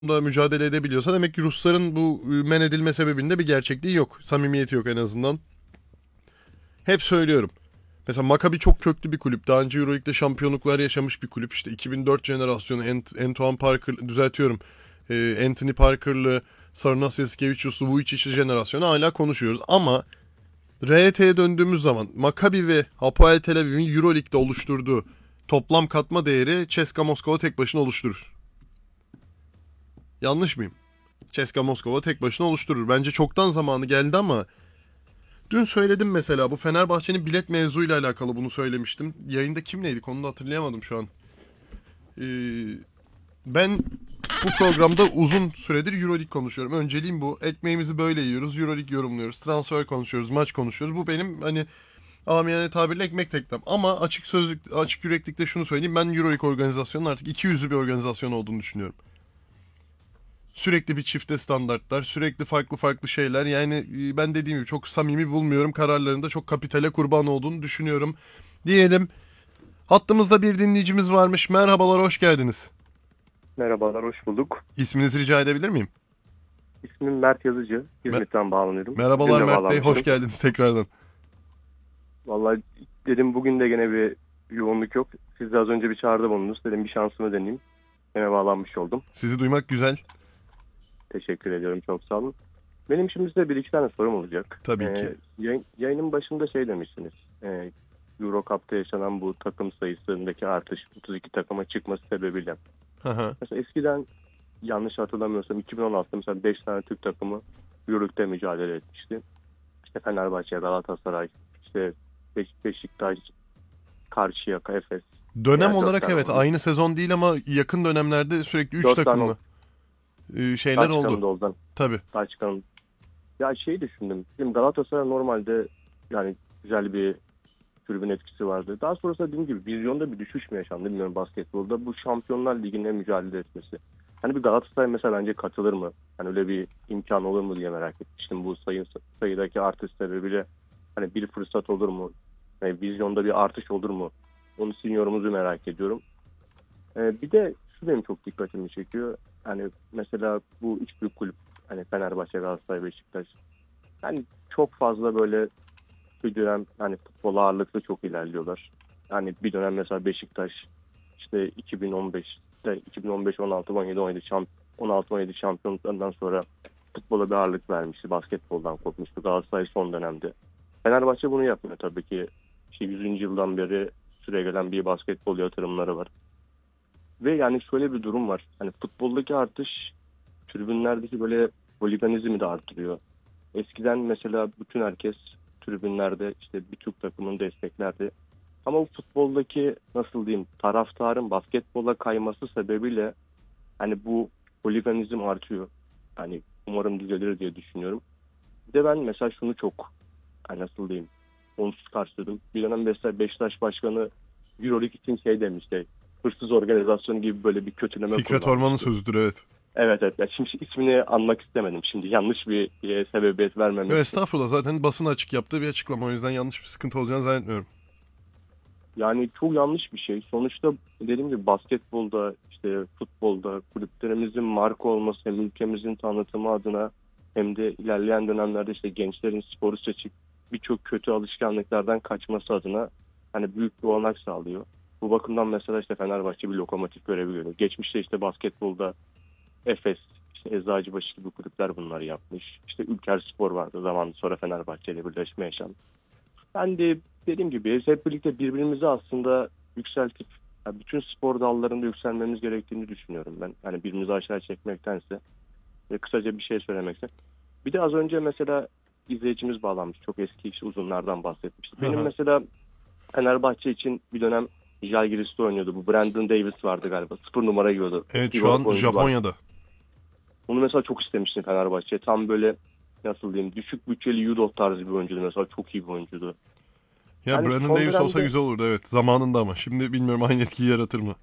da mücadele edebiliyorsa demek ki Rusların bu men edilme sebebinde bir gerçekliği yok. Samimiyeti yok en azından. Hep söylüyorum. Mesela Maccabi çok köklü bir kulüp. Daha önce Euroleague'de şampiyonluklar yaşamış bir kulüp. İşte 2004 jenerasyonu Antoine Parker, düzeltiyorum. Anthony Parker'lı, Sarunas Jasikevicius'lu, Vujicic'li jenerasyonu hala konuşuyoruz. Ama RT'ye döndüğümüz zaman Maccabi ve Hapoel Tel Aviv'in Euroleague'de oluşturduğu toplam katma değeri CSKA Moskova tek başına oluşturur. Yanlış mıyım? CSKA Moskova tek başına oluşturur. Bence çoktan zamanı geldi ama dün söyledim mesela bu Fenerbahçe'nin bilet mevzuyla alakalı bunu söylemiştim. Yayında kim neydi onu da hatırlayamadım şu an. Ee, ben bu programda uzun süredir Euroleague konuşuyorum. Önceliğim bu. Ekmeğimizi böyle yiyoruz. Euroleague yorumluyoruz. Transfer konuşuyoruz. Maç konuşuyoruz. Bu benim hani amiyane tabirle ekmek teknem. Ama açık yüreklikte şunu söyleyeyim. Ben Euroleague organizasyonunun artık 200'lü bir organizasyon olduğunu düşünüyorum. Sürekli bir çifte standartlar, sürekli farklı farklı şeyler. Yani ben dediğim gibi çok samimi bulmuyorum. Kararlarında çok kapitale kurban olduğunu düşünüyorum. Diyelim. Hattımızda bir dinleyicimiz varmış. Merhabalar, hoş geldiniz. Merhabalar, hoş bulduk. İsminizi rica edebilir miyim? İsmim Mert Yazıcı. Me- İzmit'ten bağlanıyorum. Merhabalar Dün de Mert Bey, hoş bağlanmıştım. geldiniz tekrardan. Vallahi dedim bugün de gene bir yoğunluk yok. Siz de az önce bir çağrıda bulundunuz. Dedim bir şansımı deneyeyim. Gene bağlanmış oldum. Sizi duymak güzel. Teşekkür ediyorum, çok sağ olun. Benim şimdi size bir iki tane sorum olacak. Tabii ki. Yayının başında şey demiştiniz. Euro Cup'ta yaşanan bu takım sayısındaki artış 32 takıma çıkması sebebiyle. Hı hı. Mesela eskiden yanlış hatırlamıyorsam 2016'da mesela 5 tane Türk takımı Euroleague'de mücadele etmişti. İşte Fenerbahçe, Galatasaray, işte Beşiktaş, Karşıyaka, Efes. Dönem Diğer 4 olarak tane evet oldu. aynı sezon değil ama yakın dönemlerde sürekli 3 4 tane takımlı oldu. şeyler Belçika'nın oldu. da oldu. Tabii. Belçika'nın. Ya şey düşündüm. Şimdi Galatasaray normalde yani güzel bir tribün etkisi vardı. Daha sonrasında dediğim gibi vizyonda bir düşüş mü yaşandı bilmiyorum basketbolda. Bu Şampiyonlar Ligi'ne mücadele etmesi. Hani bir Galatasaray mesela bence katılır mı? Hani öyle bir imkan olur mu diye merak etmiştim. Bu sayıdaki artış sebebiyle hani bir fırsat olur mu? Yani vizyonda bir artış olur mu? Onu sizin yorumunuzu merak ediyorum. Bir de şu benim çok dikkatimi çekiyor. Hani mesela bu üç büyük kulüp hani Fenerbahçe, Galatasaray, Beşiktaş. Yani çok fazla böyle bir dönem hani futbol ağırlıklı çok ilerliyorlar. Yani bir dönem mesela Beşiktaş işte 2015'te 2015 16 17 16 17 şampiyonluklarından sonra futbola bir ağırlık vermişti. Basketboldan kopmuştu. Galatasaray son dönemde. Fenerbahçe bunu yapmıyor tabii ki. İşte 100. yıldan beri süregelen bir basketbol yatırımları var. Ve yani şöyle bir durum var. Hani futboldaki artış tribünlerdeki böyle holiganizmi de artırıyor. Eskiden mesela bütün herkes tribünlerde işte bir Türk takımını desteklerdi. Ama bu futboldaki nasıl diyeyim taraftarın basketbola kayması sebebiyle hani bu holiganizm artıyor. Hani umarım düzelir diye düşünüyorum. Bir de ben mesela şunu çok hani nasıl diyeyim onsuz karşıladım. Bir dönem mesela Beşiktaş Başkanı Euroleague için şey demişti. Hırsız organizasyon gibi böyle bir kötüleme Fikret Orman'ın kullanmıştı. sözüdür, evet. Evet evet. Ya şimdi ismini anmak istemedim. Şimdi yanlış bir sebebiyet Yo, vermemek için. estağfurullah, zaten basın açık yaptığı bir açıklama, o yüzden yanlış bir sıkıntı olacağını zannetmiyorum. Yani çok yanlış bir şey. Sonuçta dediğim gibi basketbolda, işte futbolda kulüplerimizin marka olması hem ülkemizin tanıtımı adına hem de ilerleyen dönemlerde işte gençlerin sporu seçip birçok kötü alışkanlıklardan kaçması adına hani büyük bir olanak sağlıyor. Bu bakımdan mesela işte Fenerbahçe bir lokomotif görevi görüyor. Geçmişte işte basketbolda Efes, işte Eczacıbaşı gibi kulüpler bunları yapmış. İşte Ülkerspor vardı zamanında sonra Fenerbahçe ile birleşme yaşandı. Ben de dediğim gibi biz hep birlikte birbirimizi aslında yükseltip yani bütün spor dallarında yükselmemiz gerektiğini düşünüyorum ben. Hani birbirimizi aşağı çekmektense ve kısaca bir şey söylemekse. Bir de az önce mesela izleyicimiz bağlanmış. Çok eski işte uzunlardan bahsetmişti. Hı Benim hı. mesela Fenerbahçe için bir dönem Žalgiris'te oynuyordu. Bu Brandon Davis vardı galiba. 0 numara giyiyordu. Evet, Eski bir şu an oyuncu var. Japonya'da. Onu mesela çok istemiştim Fenerbahçe. Tam böyle nasıl diyeyim düşük bütçeli Judo tarzı bir oyuncuydu mesela. Çok iyi bir oyuncuydu. Ya Yani Brandon son Davis olsa dönemde güzel olurdu, evet. Zamanında ama. Şimdi bilmiyorum aynı etkiyi yaratır mı?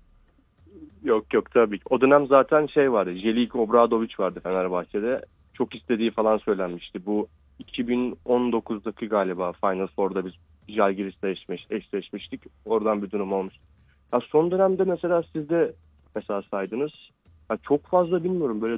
yok yok tabii ki. O dönem zaten şey vardı. Jeliko Obradovic vardı Fenerbahçe'de. Çok istediği falan söylenmişti. Bu 2019'daki galiba Final Four'da biz Žalgiris'le eşleşmiştik. Oradan bir durum olmuş. Ya son dönemde mesela siz de mesela saydınız. Ya çok fazla bilmiyorum. Böyle